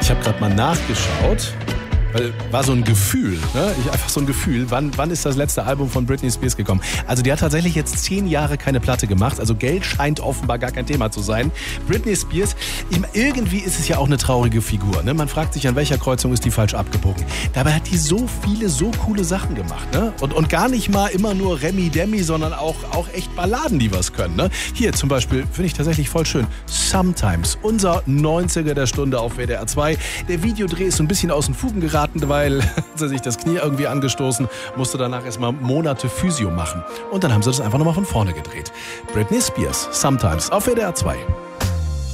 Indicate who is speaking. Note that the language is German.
Speaker 1: Ich habe gerade mal nachgeschaut, weil war so ein Gefühl, ne? Einfach so ein Gefühl, wann ist das letzte Album von Britney Spears gekommen? Also die hat tatsächlich jetzt 10 Jahre keine Platte gemacht, also Geld scheint offenbar gar kein Thema zu sein. Britney Spears, irgendwie ist es ja auch eine traurige Figur, ne? Man fragt sich, an welcher Kreuzung ist die falsch abgebogen. Dabei hat die so viele, so coole Sachen gemacht, ne? Und gar nicht mal immer nur Remi-Demi, sondern auch echt Balladen, die was können, ne? Hier zum Beispiel, finde ich tatsächlich voll schön, Sometimes, unser 90er der Stunde auf WDR 2. Der Videodreh ist so ein bisschen aus den Fugen geraten, weil sie sich das Knie irgendwie angestoßen, musste danach erstmal Monate Physio machen. Und dann haben sie das einfach nochmal von vorne gedreht. Britney Spears, Sometimes auf WDR 2.